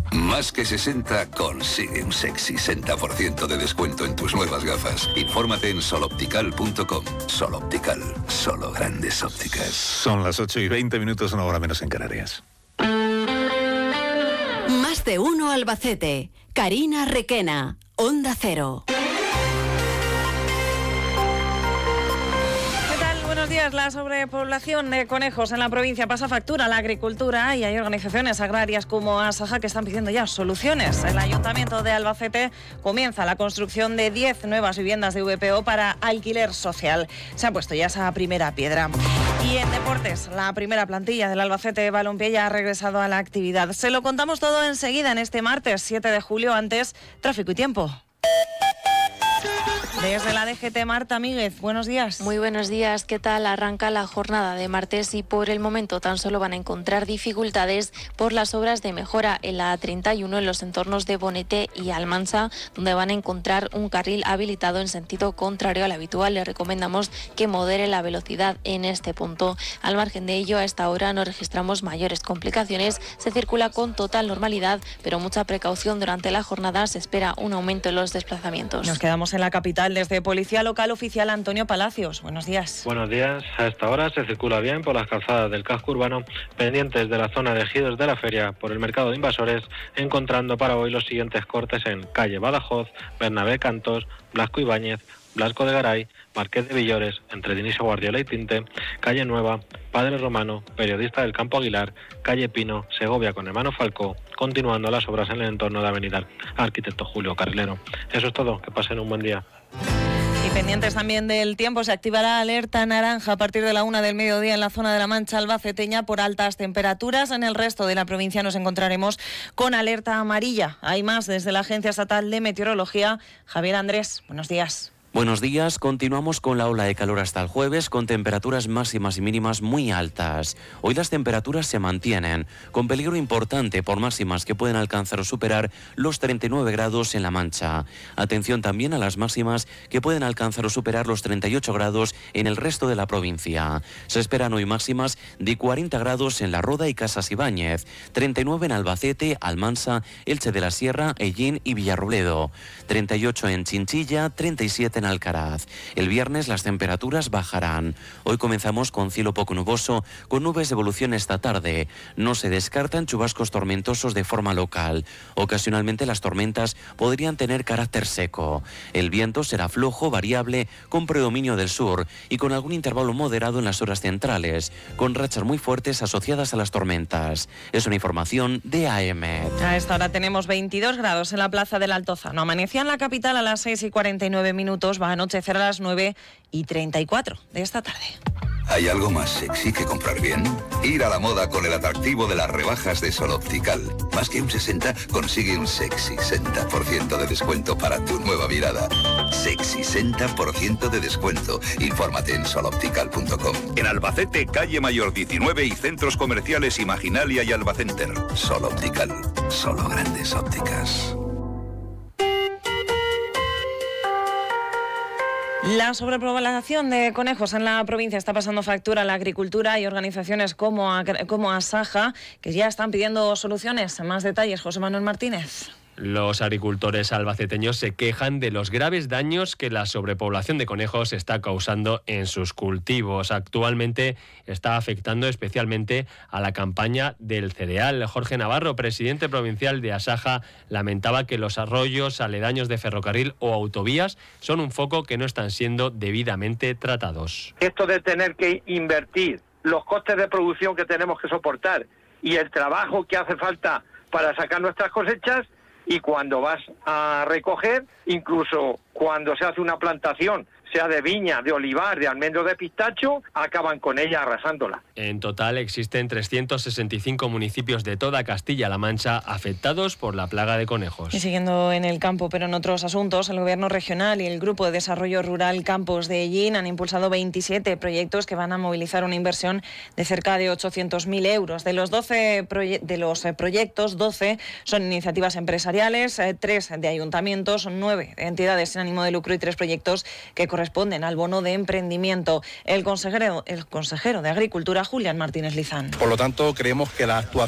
Más que 60 consigue un sexy 60% de descuento en tus nuevas gafas. Infórmate en soloptical.com. Sol Optical, solo grandes ópticas. Son las 8:20, una hora menos en Canarias. Más de uno Albacete. Karina Requena, Onda Cero. Buenos días. La sobrepoblación de conejos en la provincia pasa factura a la agricultura y hay organizaciones agrarias como Asaja que están pidiendo ya soluciones. El Ayuntamiento de Albacete comienza la construcción de 10 nuevas viviendas de VPO para alquiler social. Se ha puesto ya esa primera piedra. Y en deportes, la primera plantilla del Albacete Balompié ya ha regresado a la actividad. Se lo contamos todo enseguida en este martes 7 de julio. Antes, tráfico y tiempo. Desde la DGT, Marta Míguez, buenos días. Muy buenos días, ¿qué tal? Arranca la jornada de martes y por el momento tan solo van a encontrar dificultades por las obras de mejora en la A31 en los entornos de Bonete y Almansa, donde van a encontrar un carril habilitado en sentido contrario al habitual. Les recomendamos que modere la velocidad en este punto. Al margen de ello, a esta hora no registramos mayores complicaciones, se circula con total normalidad, pero mucha precaución durante la jornada. Se espera un aumento en los desplazamientos. Nos quedamos en la capital. Desde Policía Local Oficial, Antonio Palacios. Buenos días. Buenos días. A esta hora se circula bien por las calzadas del casco urbano, pendientes de la zona de ejidos de la feria, por el mercado de invasores, encontrando para hoy los siguientes cortes en calle Badajoz, Bernabé Cantos, Blasco Ibáñez, Blasco de Garay, Marqués de Villores, entre Dionisio Guardiola y Tinte, calle Nueva, Padre Romano, Periodista del Campo Aguilar, calle Pino, Segovia con Hermano Falcó, continuando las obras en el entorno de Avenida Arquitecto Julio Carrilero. Eso es todo, que pasen un buen día. Y pendientes también del tiempo, se activará alerta naranja a partir de la 1 del mediodía en la zona de la Mancha albaceteña por altas temperaturas. En el resto de la provincia nos encontraremos con alerta amarilla. Hay más desde la Agencia Estatal de Meteorología. Javier Andrés, buenos días. Buenos días, continuamos con la ola de calor hasta el jueves con temperaturas máximas y mínimas muy altas. Hoy las temperaturas se mantienen, con peligro importante por máximas que pueden alcanzar o superar los 39 grados en La Mancha. Atención también a las máximas que pueden alcanzar o superar los 38 grados en el resto de la provincia. Se esperan hoy máximas de 40 grados en La Roda y Casas Ibáñez, 39 en Albacete, Almansa, Elche de la Sierra, Ellín y Villarrobledo, 38 en Chinchilla, 37 en Alcaraz. El viernes las temperaturas bajarán. Hoy comenzamos con cielo poco nuboso, con nubes de evolución esta tarde. No se descartan chubascos tormentosos de forma local. Ocasionalmente las tormentas podrían tener carácter seco. El viento será flojo, variable, con predominio del sur y con algún intervalo moderado en las horas centrales, con rachas muy fuertes asociadas a las tormentas. Es una información de AEMET. A esta hora tenemos 22 grados en la plaza del Altozano. Amanecía en la capital a las 6:49. Va a anochecer a las 9:34 de esta tarde. ¿Hay algo más sexy que comprar bien? Ir a la moda con el atractivo de las rebajas de Sol Optical. Más que un 60, consigue un sexy 60% de descuento para tu nueva mirada. Sexy 60% de descuento. Infórmate en soloptical.com. En Albacete, calle Mayor 19 y centros comerciales Imaginalia y Albacenter. Sol Optical, solo grandes ópticas. La sobrepoblación de conejos en la provincia está pasando factura a la agricultura y organizaciones como Asaja, que ya están pidiendo soluciones. Más detalles, José Manuel Martínez. Los agricultores albaceteños se quejan de los graves daños que la sobrepoblación de conejos está causando en sus cultivos. Actualmente está afectando especialmente a la campaña del cereal. Jorge Navarro, presidente provincial de Asaja, lamentaba que los arroyos aledaños de ferrocarril o autovías son un foco que no están siendo debidamente tratados. Esto de tener que invertir, los costes de producción que tenemos que soportar y el trabajo que hace falta para sacar nuestras cosechas, y cuando vas a recoger, incluso cuando se hace una plantación, sea de viña, de olivar, de almendro, de pistacho, acaban con ella arrasándola. En total existen 365 municipios de toda Castilla-La Mancha afectados por la plaga de conejos. Y siguiendo en el campo, pero en otros asuntos, el Gobierno regional y el Grupo de Desarrollo Rural Campos de Ellín han impulsado 27 proyectos que van a movilizar una inversión de cerca de 800.000 euros. De los proyectos, 12 son iniciativas empresariales, 3 de ayuntamientos, 9 de entidades sin ánimo de lucro y 3 proyectos que corresponden al bono de emprendimiento. El consejero de Agricultura, Julián Martínez Lizán. Por lo tanto, creemos que la actuación